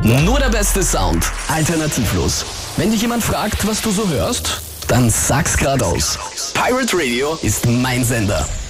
Nur der beste Sound, alternativlos. Wenn dich jemand fragt, was du so hörst, dann sag's geradeaus. Pirate Radio ist mein Sender.